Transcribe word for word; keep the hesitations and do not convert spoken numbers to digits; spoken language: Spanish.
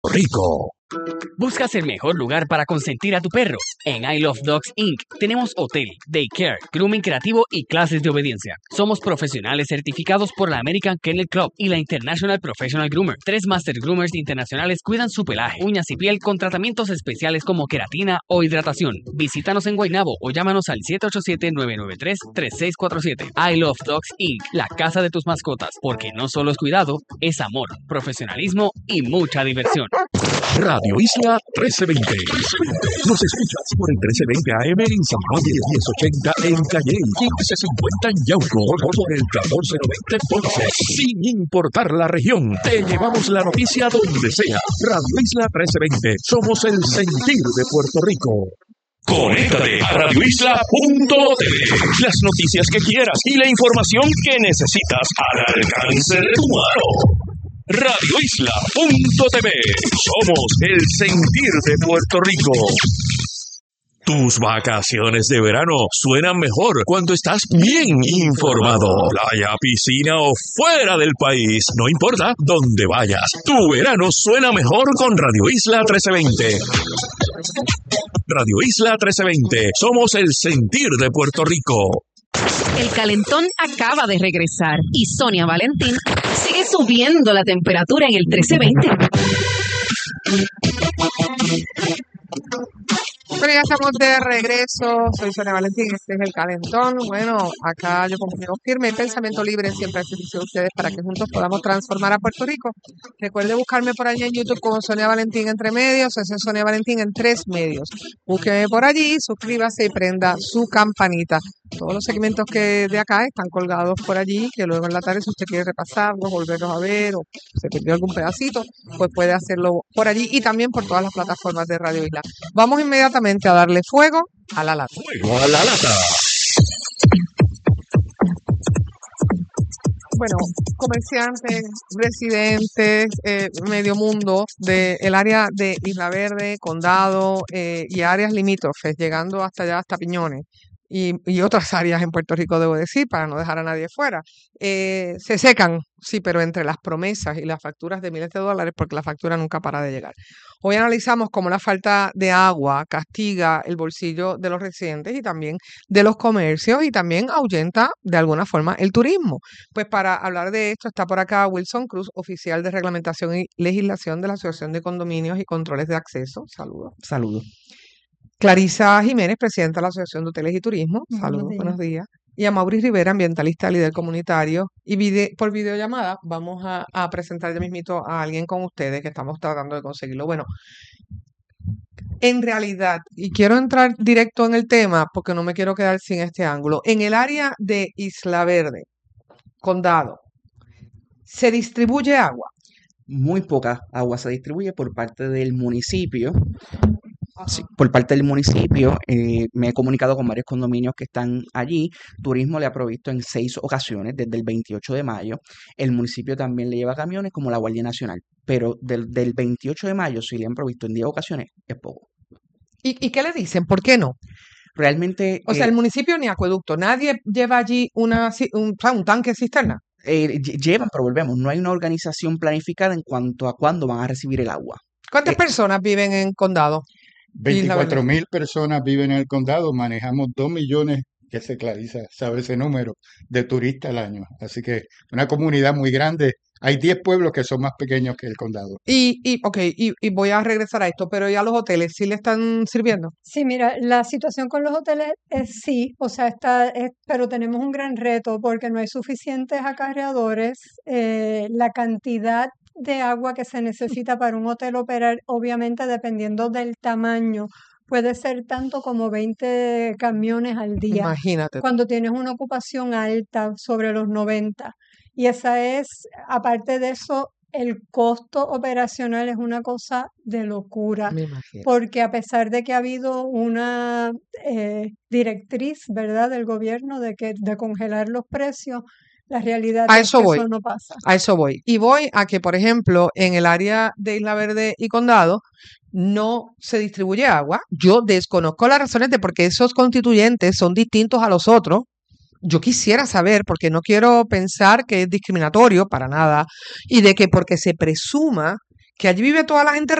Rico. ¿Buscas el mejor lugar para consentir a tu perro? En I Love Dogs incorporated tenemos hotel, daycare, grooming creativo y clases de obediencia. Somos profesionales certificados por la American Kennel Club y la International Professional Groomer. Tres Master Groomers internacionales cuidan su pelaje, uñas y piel con tratamientos especiales como queratina o hidratación. Visítanos en Guaynabo o llámanos al siete ocho siete, nueve nueve tres, tres seis cuatro siete. I Love Dogs incorporated, la casa de tus mascotas, porque no solo es cuidado, es amor, profesionalismo y mucha diversión. Radio Isla trece veinte. Nos escuchas por el trece veinte A M en San Juan y diez ochenta en Calle, quince cincuenta en Yauco, o por el catorce noventa en Ponce. Sin importar la región, te llevamos la noticia donde sea. Radio Isla trece veinte. Somos el sentir de Puerto Rico. Conéctate a radio isla punto t v. Las noticias que quieras y la información que necesitas al alcance de tu mano. radio isla punto t v. Somos el sentir de Puerto Rico. Tus vacaciones de verano suenan mejor cuando estás bien informado. Playa, piscina o fuera del país, no importa dónde vayas. Tu verano suena mejor con Radio Isla trece veinte. Radio Isla trece veinte. Somos el sentir de Puerto Rico. El calentón acaba de regresar y Sonia Valentín sigue subiendo la temperatura en el trece veinte. Bueno, ya estamos de regreso. Soy Sonia Valentín, este es el calentón. Bueno, acá yo como firme y pensamiento libre siempre al servicio de ustedes para que juntos podamos transformar a Puerto Rico. Recuerde buscarme por allí en YouTube como Sonia Valentín entre medios. Ese es Sonia Valentín en tres medios. Búsqueme por allí, suscríbase y prenda su campanita. Todos los segmentos que de acá están colgados por allí, que luego en la tarde si usted quiere repasarlos, volverlos a ver o se perdió algún pedacito, pues puede hacerlo por allí y también por todas las plataformas de Radio Isla. Vamos inmediatamente a darle fuego a la lata. Fuego a la lata. Bueno, comerciantes, residentes, eh, medio mundo del área de Isla Verde, Condado eh, y áreas limítrofes, llegando hasta allá, hasta Piñones. Y, y otras áreas en Puerto Rico, debo decir, para no dejar a nadie fuera, eh, se secan, sí, pero entre las promesas y las facturas de miles de dólares, porque la factura nunca para de llegar. Hoy analizamos cómo la falta de agua castiga el bolsillo de los residentes y también de los comercios y también ahuyenta de alguna forma el turismo. Pues para hablar de esto está por acá Wilson Cruz, oficial de Reglamentación y Legislación de la Asociación de Condominios y Controles de Acceso. Saludos. Saludos. Clarisa Jiménez, presidenta de la Asociación de Hoteles y Turismo. Buenos Saludos, días. buenos días. Y a Maurice Rivera, ambientalista, líder comunitario. Y vide- por videollamada vamos a, a presentar ya mismito a alguien con ustedes que estamos tratando de conseguirlo. Bueno, en realidad, y quiero entrar directo en el tema porque no me quiero quedar sin este ángulo. En el área de Isla Verde, Condado, ¿se distribuye agua? Muy poca agua se distribuye por parte del municipio. Sí, por parte del municipio, eh, me he comunicado con varios condominios que están allí. Turismo le ha provisto en seis ocasiones desde el veintiocho de mayo. El municipio también le lleva camiones como la Guardia Nacional, pero del, del veintiocho de mayo, si le han provisto en diez ocasiones, es poco. ¿Y, y qué le dicen? ¿Por qué no? Realmente O sea, eh, el municipio ni acueducto. Nadie lleva allí una, ci- un, o sea, un tanque cisterna. eh, lle- llevan, pero volvemos, no hay una organización planificada en cuanto a cuándo van a recibir el agua. ¿Cuántas Eh, personas viven en Condado? Isla Verde. veinticuatro mil personas viven en el condado, manejamos dos millones, que se Clarisa sabe ese número, de turistas al año. Así que una comunidad muy grande. Hay diez pueblos que son más pequeños que el condado. Y, y, ok, y, y voy a regresar a esto, pero ¿y a los hoteles sí le están sirviendo? Sí, mira, la situación con los hoteles es sí, o sea, está, es- pero tenemos un gran reto porque no hay suficientes acarreadores. Eh, la cantidad de agua que se necesita para un hotel operar, obviamente dependiendo del tamaño, puede ser tanto como veinte camiones al día. Imagínate. Cuando tienes una ocupación alta sobre los noventa. Y esa es, aparte de eso, el costo operacional es una cosa de locura, Me imagino. porque a pesar de que ha habido una eh, directriz, ¿verdad?, del gobierno de que de congelar los precios, la realidad A es eso que voy. eso no pasa. A eso voy. Y voy a que, por ejemplo, en el área de Isla Verde y Condado no se distribuye agua. Yo desconozco las razones de por qué esos constituyentes son distintos a los otros. Yo quisiera saber, porque no quiero pensar que es discriminatorio para nada, y de que porque se presuma que allí vive toda la gente